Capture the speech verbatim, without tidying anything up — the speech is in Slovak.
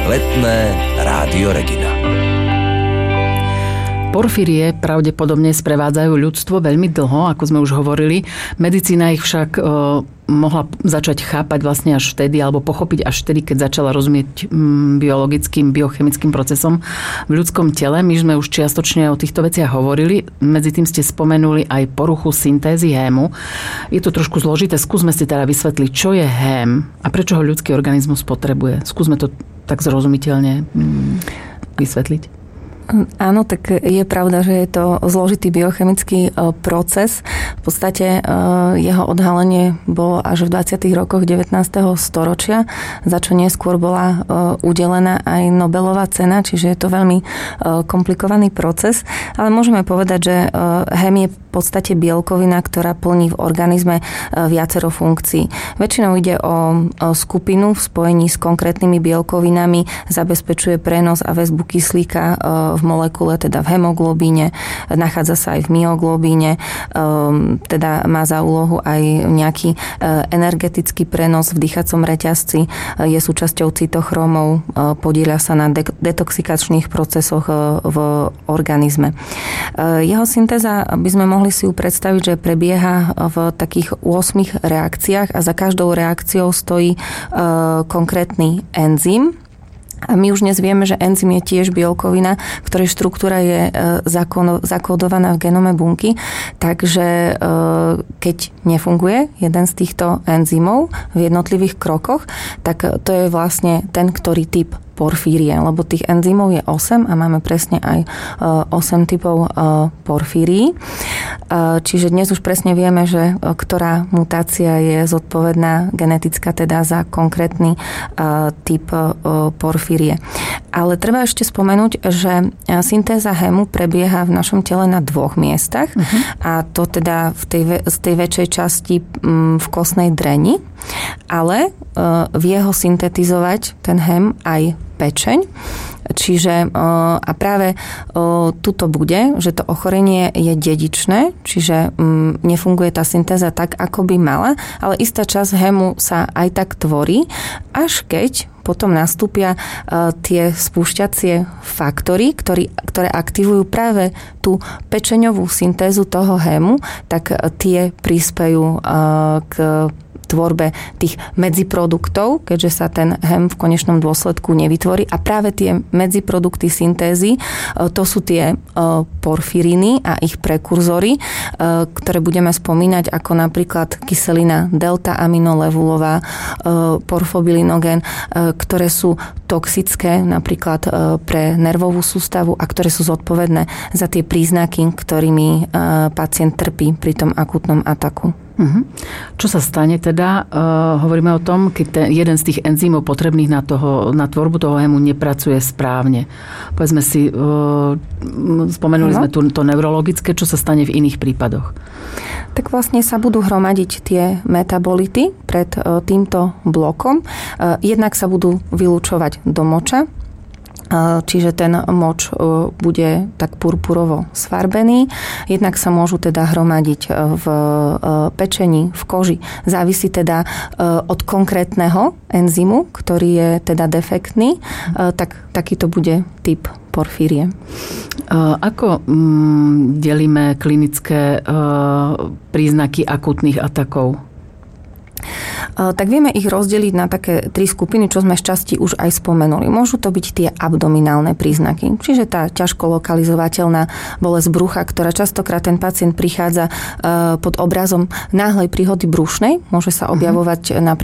Letné Rádio Regina. Porfírie pravdepodobne sprevádzajú ľudstvo veľmi dlho, ako sme už hovorili. Medicína ich však e, mohla začať chápať vlastne až vtedy, alebo pochopiť až vtedy, keď začala rozumieť m, biologickým, biochemickým procesom v ľudskom tele. My sme už čiastočne o týchto veciach hovorili. Medzi tým ste spomenuli aj poruchu syntézy hému. Je to trošku zložité. Skúsme si teda vysvetliť, čo je hém a prečo ho ľudský organizmus potrebuje. Skúsme to tak zrozumiteľne m, vysvetliť. Áno, tak je pravda, že je to zložitý biochemický proces. V podstate jeho odhalenie bolo až v dvadsiatych rokoch devätnásteho storočia, za čo neskôr bola udelená aj Nobelová cena, čiže je to veľmi komplikovaný proces. Ale môžeme povedať, že hém je v podstate bielkovina, ktorá plní v organizme viacero funkcií. Väčšinou ide o skupinu v spojení s konkrétnymi bielkovinami, zabezpečuje prenos a väzbu kyslíka v molekule, teda v hemoglobíne, nachádza sa aj v myoglobíne, teda má za úlohu aj nejaký energetický prenos v dýchacom reťazci, je súčasťou cytochromov, podieľa sa na detoxikačných procesoch v organizme. Jeho syntéza by sme mohli si ju predstaviť, že prebieha v takých ôsmich reakciách a za každou reakciou stojí konkrétny enzym. A my už dnes vieme, že enzym je tiež bielkovina, ktorej štruktúra je zakódovaná v genome bunky. Takže keď nefunguje jeden z týchto enzymov v jednotlivých krokoch, tak to je vlastne ten, ktorý typ porfírie, lebo tých enzymov je osem a máme presne aj osem typov porfírií. Čiže dnes už presne vieme, že ktorá mutácia je zodpovedná genetická teda za konkrétny typ porfírie. Ale treba ešte spomenúť, že syntéza hému prebieha v našom tele na dvoch miestach uh-huh. a to teda v tej, z tej väčšej časti v kostnej dreni, ale vie ho syntetizovať ten hém aj pečeň. Čiže a práve tuto bude, že to ochorenie je dedičné, čiže nefunguje tá syntéza tak, ako by mala, ale istá časť hému sa aj tak tvorí, až keď potom nastúpia tie spúšťacie faktory, ktorý, ktoré aktivujú práve tú pečeňovú syntézu toho hému, tak tie prispejú k tvorbe tých medziproduktov, keďže sa ten hém v konečnom dôsledku nevytvorí. A práve tie medziprodukty syntézy, to sú tie porfiriny a ich prekurzory, ktoré budeme spomínať ako napríklad kyselina delta-aminolevulová, porfobilinogen, ktoré sú toxické napríklad pre nervovú sústavu a ktoré sú zodpovedné za tie príznaky, ktorými pacient trpí pri tom akútnom ataku. Uh-huh. Čo sa stane teda? Uh, hovoríme o tom, keď ten, jeden z tých enzymov potrebných na, toho, na tvorbu toho hému nepracuje správne. Povedzme si, uh, spomenuli no. sme tu to neurologické, čo sa stane v iných prípadoch? Tak vlastne sa budú hromadiť tie metabolity pred uh, týmto blokom. Uh, jednak sa budú vylúčovať do moča, čiže ten moč bude tak purpurovo sfarbený. Jednak sa môžu teda hromadiť v pečení, v koži. Závisí teda od konkrétneho enzymu, ktorý je teda defektný, tak takýto bude typ porfírie. Ako delíme klinické príznaky akútnych atakov? Tak vieme ich rozdeliť na také tri skupiny, čo sme z časti už aj spomenuli. Môžu to byť tie abdominálne príznaky, čiže tá ťažko lokalizovateľná bolesť brucha, ktorá častokrát ten pacient prichádza pod obrazom náhlej príhody brušnej. Môže sa objavovať napríklad